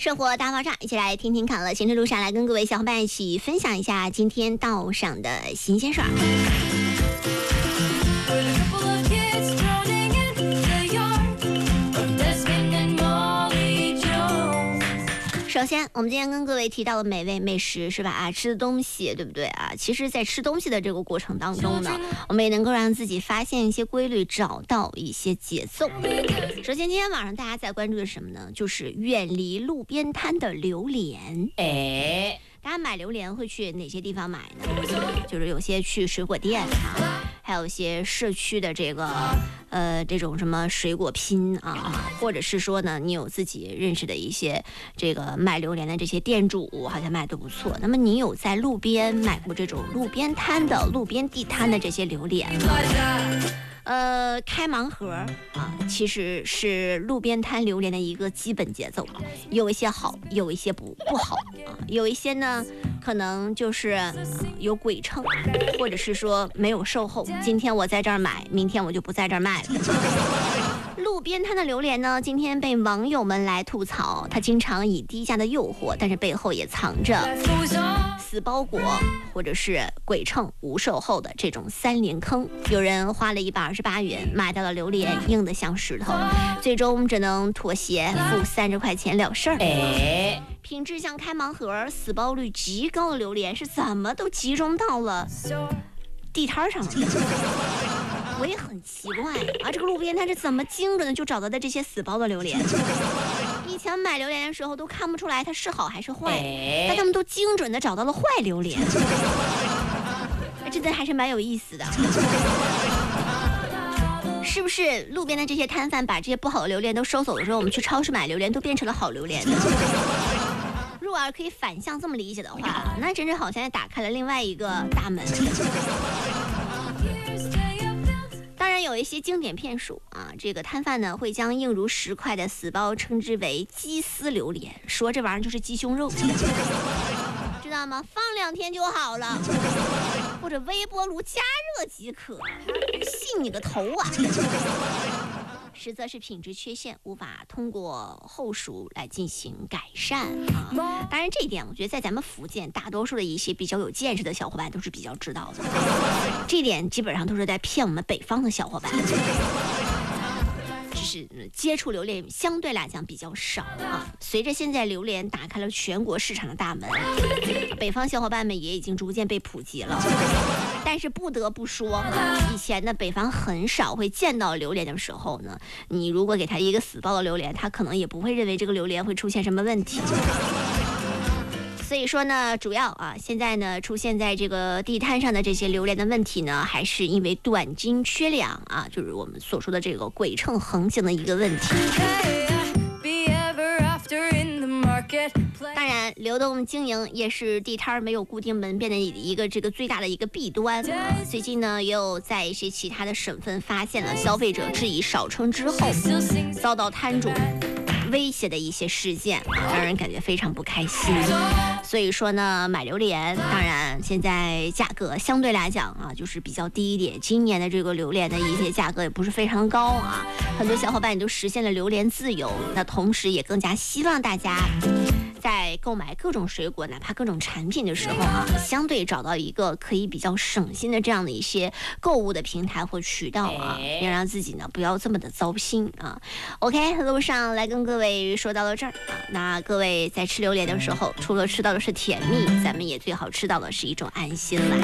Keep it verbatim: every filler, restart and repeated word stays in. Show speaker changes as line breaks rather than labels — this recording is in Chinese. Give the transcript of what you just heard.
生活大爆炸，一起来听听看了。行车路上来跟各位小伙伴一起分享一下今天道上的新鲜事儿。首先，我们今天跟各位提到的美味美食是吧？啊，吃的东西，对不对啊？其实，在吃东西的这个过程当中呢，我们也能够让自己发现一些规律，找到一些节奏。首先，今天晚上大家在关注的是什么呢？就是远离路边摊的榴莲。哎，大家买榴莲会去哪些地方买呢？就是有些去水果店啊，还有一些社区的这个呃这种什么水果拼啊，或者是说呢，你有自己认识的一些这个卖榴莲的这些店主，好像卖的不错。那么你有在路边买过这种路边摊的、路边地摊的这些榴莲吗？呃，开盲盒啊，其实是路边摊榴莲的一个基本节奏，有一些好，有一些不不好啊，有一些呢可能就是、呃、有鬼秤，或者是说没有售后，今天我在这儿买，明天我就不在这儿卖了。路边摊的榴莲呢，今天被网友们来吐槽，它经常以低价的诱惑，但是背后也藏着死包裹或者是鬼秤无售后的这种三连坑。有人花了一百二十八元买到了榴莲，硬得像石头，最终只能妥协付三十块钱了事儿。哎，品质像开盲盒、死包率极高的榴莲是怎么都集中到了地摊上了？我也很奇怪啊，这个路边摊是怎么精准的就找到的这些死包的榴莲？以前买榴莲的时候都看不出来它是好还是坏，哎、但他们都精准的找到了坏榴莲，真的还是蛮有意思的。是不是路边的这些摊贩把这些不好的榴莲都收走的时候，我们去超市买榴莲都变成了好榴莲呢？如果要可以反向这么理解的话，那真是好像也打开了另外一个大门。当然有一些经典骗术啊，这个摊贩呢会将硬如石块的死包称之为鸡丝榴莲，说这玩意儿就是鸡胸肉，知道吗？放两天就好了，或者微波炉加热即可，信你个头啊！实则是品质缺陷，无法通过后熟来进行改善啊。当然这一点我觉得在咱们福建大多数的一些比较有见识的小伙伴都是比较知道的，这一点基本上都是在骗我们北方的小伙伴，只是接触榴莲相对来讲比较少啊。随着现在榴莲打开了全国市场的大门，北方小伙伴们也已经逐渐被普及了。但是不得不说，以前的北方很少会见到榴莲的时候呢，你如果给他一个死包的榴莲，他可能也不会认为这个榴莲会出现什么问题。所以说呢，主要啊，现在呢出现在这个地摊上的这些榴莲的问题呢，还是因为短斤缺两啊，就是我们所说的这个鬼秤横行的一个问题。当然，流动经营也是地摊没有固定门店的一个这个最大的一个弊端啊。最近呢，也有在一些其他的省份发现了消费者质疑少称之后，遭到摊主威胁的一些事件，让人感觉非常不开心。所以说呢，买榴莲当然现在价格相对来讲啊，就是比较低一点。今年的这个榴莲的一些价格也不是非常高啊，很多小伙伴也都实现了榴莲自由。那同时也更加希望大家在购买各种水果，哪怕各种产品的时候啊，相对找到一个可以比较省心的这样的一些购物的平台或渠道啊，也让自己呢不要这么的糟心啊。OK， 路上来跟各位说到了这儿啊，那各位在吃榴莲的时候，除了吃到的是甜蜜，咱们也最好吃到的是一种安心啦。